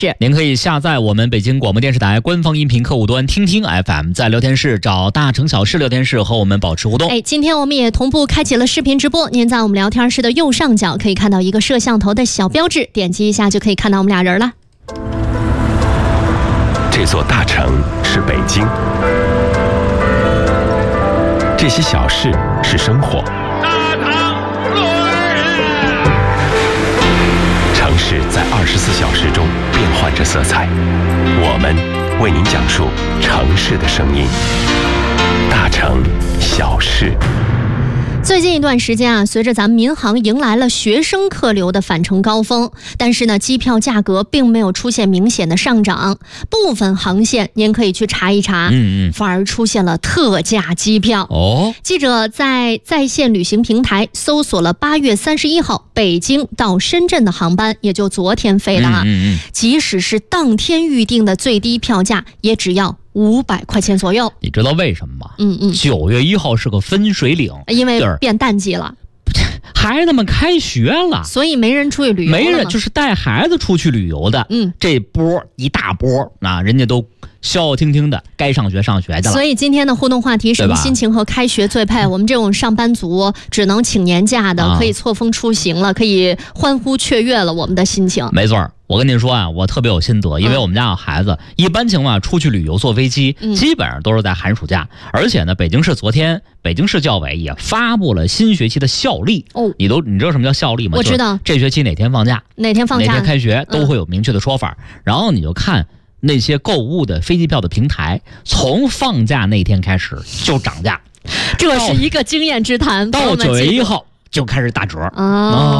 您可以下载我们北京广播电视台官方音频客户端听听 FM， 在聊天室找大城小事聊天室和我们保持互动。 今天我们也同步开启了视频直播，您在我们聊天室的右上角可以看到一个摄像头的小标志，点击一下就可以看到我们俩人了。 这座大城是北京，这些小事是生活。城市在24小时中变换着色彩，我们为您讲述城市的声音。大城小事。 最近一段时间啊，随着咱们民航迎来了学生客流的返程高峰，但是呢，机票价格并没有出现明显的上涨，部分航线您可以去查一查，反而出现了特价机票。记者在在线旅行平台搜索了8月31号北京到深圳的航班，也就昨天飞的啊，即使是当天预定的最低票价也只要500块钱左右。 你知道为什么吗？9月1号是个分水岭， 因为变淡季了， 孩子们开学了， 所以没人出去旅游了， 没人就是带孩子出去旅游的。这波一大波啊，人家都消消停停的该上学上学去了。 所以今天的互动话题，什么心情和开学最配？我们这种上班族只能请年假的，可以错峰出行了，可以欢呼雀跃了我们的心情。 没错，我跟您说啊，我特别有心得，因为我们家有孩子，一般情况下出去旅游坐飞机，基本上都是在寒暑假。而且呢，昨天北京市教委也发布了新学期的校历。你知道什么叫校历吗？ 我知道， 这学期哪天放假， 哪天开学都会有明确的说法。然后你就看那些购物的飞机票的平台，从放假那天开始就涨价， 这是一个经验之谈。 到9月1号就开始打折。